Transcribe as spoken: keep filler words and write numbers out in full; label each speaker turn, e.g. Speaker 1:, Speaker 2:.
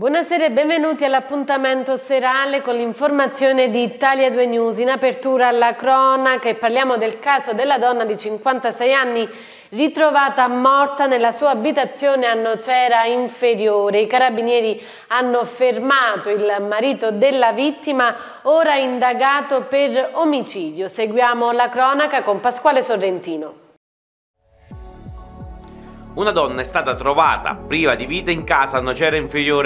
Speaker 1: Buonasera e benvenuti all'appuntamento serale con l'informazione di Italia due News. In apertura alla cronaca e parliamo del caso della donna di cinquantasei anni ritrovata morta nella sua abitazione a Nocera Inferiore. I carabinieri hanno fermato il marito della vittima, ora indagato per omicidio. Seguiamo la cronaca con Pasquale Sorrentino.
Speaker 2: Una donna è stata trovata priva di vita in casa a Nocera Inferiore